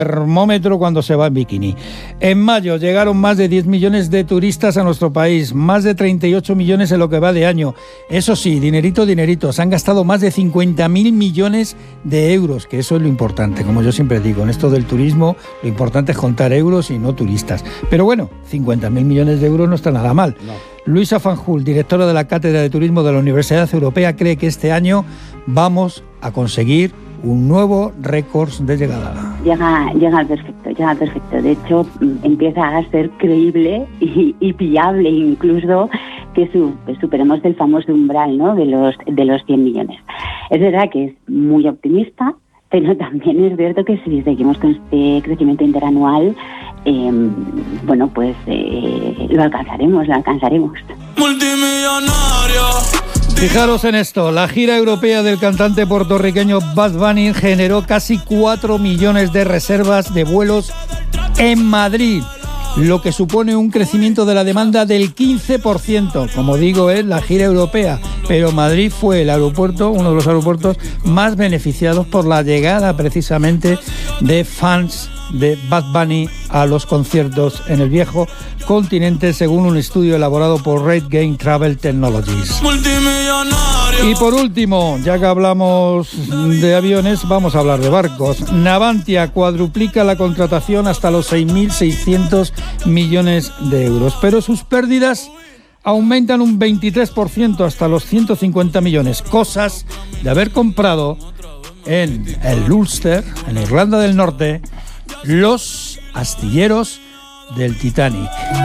termómetro cuando se va en bikini. En mayo llegaron más de 10 millones de turistas a nuestro país, más de 38 millones en lo que va de año. Eso sí, dinerito, se han gastado más de 50.000 millones de euros, que eso es lo importante. Como yo siempre digo, en esto del turismo, lo importante es contar euros y no turistas. Pero bueno, 50.000 millones de euros no está nada mal. No. Luisa Fanjul, directora de la Cátedra de Turismo de la Universidad Europea, cree que este año vamos a conseguir un nuevo récord de llegada. Llega perfecto. De hecho, empieza a ser creíble y pillable incluso que superemos el famoso umbral, ¿no?, de los 100 millones. Es verdad que es muy optimista, pero también es cierto que si seguimos con este crecimiento interanual, lo alcanzaremos. Multimillonario. Fijaros en esto, la gira europea del cantante puertorriqueño Bad Bunny generó casi 4 millones de reservas de vuelos en Madrid, lo que supone un crecimiento de la demanda del 15%. Como digo, es la gira europea, pero Madrid fue uno de los aeropuertos más beneficiados por la llegada precisamente de fans de Bad Bunny a los conciertos en el viejo continente, según un estudio elaborado por Red Game Travel Technologies. Y por último, ya que hablamos de aviones, vamos a hablar de barcos. Navantia cuadruplica la contratación hasta los 6.600 millones de euros, pero sus pérdidas aumentan un 23% hasta los 150 millones, cosas de haber comprado en el Ulster, en Irlanda del Norte, los astilleros del Titanic.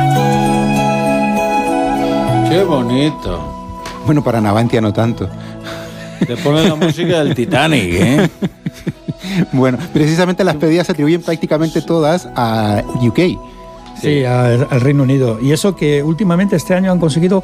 ¡Qué bonito! Bueno, para Navantia no tanto. Te ponen la música del Titanic, ¿eh? Bueno, precisamente las pérdidas se atribuyen prácticamente todas a UK. Sí, al Reino Unido. Y eso que últimamente este año han conseguido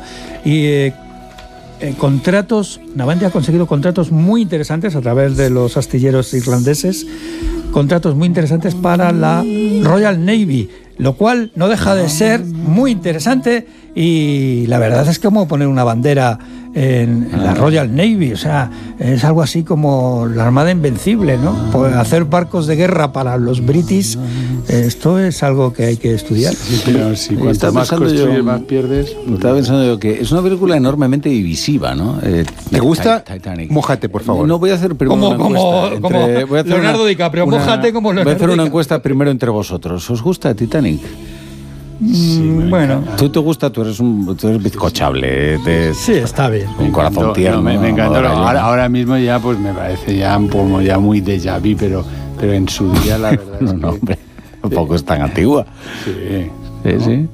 contratos, Navantia ha conseguido contratos muy interesantes a través de los astilleros irlandeses, contratos muy interesantes para la Royal Navy, lo cual no deja de ser muy interesante, y la verdad es como poner una bandera en la Royal Navy, o sea, es algo así como la Armada Invencible, ¿no? Hacer barcos de guerra para los British, esto es algo que hay que estudiar. Sí, pero si cuanto más construyes, más pierdes. Estaba pensando yo que es una película enormemente divisiva, ¿no? ¿Te gusta? Titanic. Mójate, por favor. No, voy a hacer primero una encuesta. Como Leonardo DiCaprio, mójate como Leonardo DiCaprio. Voy a hacer una encuesta primero entre vosotros. ¿Os gusta Titanic? Sí, bueno. ¿Tú te gusta? Tú eres bizcochable. Sí, está bien. Un corazón tierno. Me encantó. Ahora mismo ya pues me parece ya como ya muy déjà vu, pero en su día la verdad es que... hombre, tampoco es tan antigua. Sí.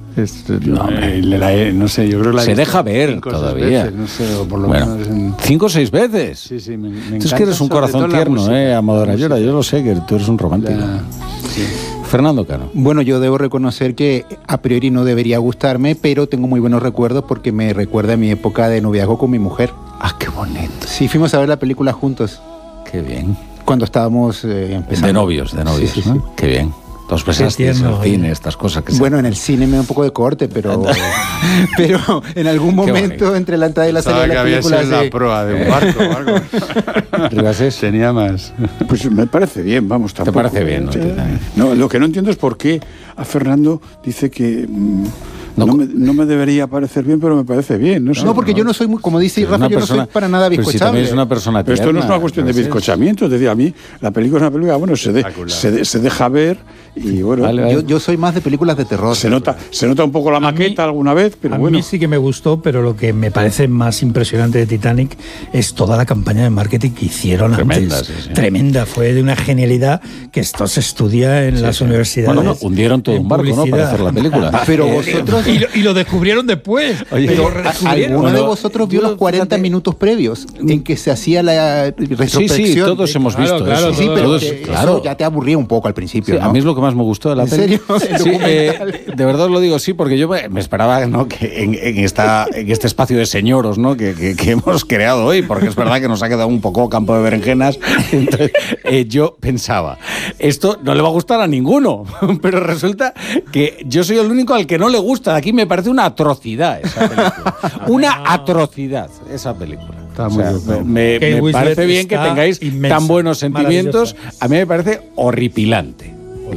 No sé, yo creo que se deja ver todavía. Veces, no sé, o por lo menos 5 o 6 veces. Sí, me encanta. Es que eres un corazón tierno, Amador Ayora. Yo lo sé, que tú eres un romántico. Sí. Fernando Cano. Bueno, yo debo reconocer que a priori no debería gustarme, pero tengo muy buenos recuerdos porque me recuerda a mi época de noviazgo con mi mujer. ¡Ah, qué bonito! Sí, fuimos a ver la película juntos. ¡Qué bien! Cuando estábamos empezando. De novios, sí. ¿No? ¡Qué bien! Los besasteis en el cine, estas cosas que bueno, en el cine me da un poco de corte, pero en algún momento entre la entrada y la salida de la película... Sido la proa de un barco o algo. Ribasés. Tenía más. Pues me parece bien, vamos, tampoco. ¿Te parece bien? No, lo que no entiendo es por qué a Fernando dice que... No me debería parecer bien, pero me parece bien. No sé, no, porque yo no soy muy, como dice Rafa, yo no soy para nada bizcochable. Pero si también es una persona tierna. Pero esto no es una cuestión de bizcochamiento. Es decir, a mí la película es una película, bueno, se deja ver y bueno. Vale. Yo soy más de películas de terror. Se nota un poco la maqueta alguna vez, pero bueno. A mí sí que me gustó, pero lo que me parece más impresionante de Titanic es toda la campaña de marketing que hicieron antes. Sí. Tremenda, fue de una genialidad que esto se estudia en las universidades. Bueno, hundieron todo un barco, ¿no?, para hacer la pelíula. Pero vosotros... Y lo descubrieron después. ¿Alguno de vosotros vio los 40 minutos previos en que se hacía la retrospección? Sí, todos hemos visto eso. Sí, pero eso ya te aburría un poco al principio, sí, ¿no? A mí es lo que más me gustó de la peli. ¿En serio? Sí, de verdad lo digo, sí, porque yo me esperaba, ¿no?, que en este espacio de señoros, ¿no?, que hemos creado hoy, porque es verdad que nos ha quedado un poco campo de berenjenas. Entonces, yo pensaba, esto no le va a gustar a ninguno, pero resulta que yo soy el único al que no le gusta. Aquí me parece una atrocidad esa película. Una atrocidad esa película. O sea, me parece bien que tengáis tan buenos sentimientos. A mí me parece horripilante.